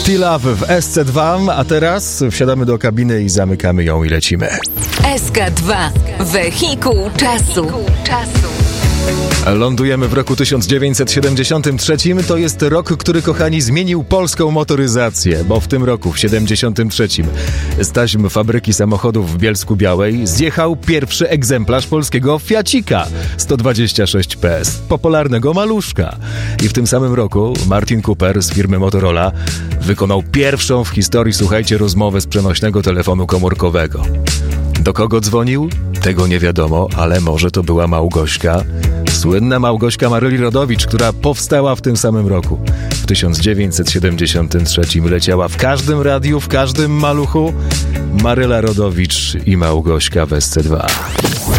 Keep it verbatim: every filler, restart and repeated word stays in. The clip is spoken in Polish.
T-Love w S C dwa, a teraz wsiadamy do kabiny i zamykamy ją i lecimy. S K dwa. Wehikuł czasu. Lądujemy w roku tysiąc dziewięćset siedemdziesiątym trzecim. To jest rok, który, kochani, zmienił polską motoryzację, bo w tym roku, w siedemdziesiątym trzecim, z taśm fabryki samochodów w Bielsku-Białej zjechał pierwszy egzemplarz polskiego Fiacika sto dwadzieścia sześć P S, popularnego maluszka. I w tym samym roku Martin Cooper z firmy Motorola wykonał pierwszą w historii, słuchajcie, rozmowę z przenośnego telefonu komórkowego. Do kogo dzwonił? Tego nie wiadomo, ale może to była Małgośka. Słynna Małgośka Maryli Rodowicz, która powstała w tym samym roku. W tysiąc dziewięćset siedemdziesiątym trzecim leciała w każdym radiu, w każdym maluchu. Maryla Rodowicz i Małgośka w S C dwa.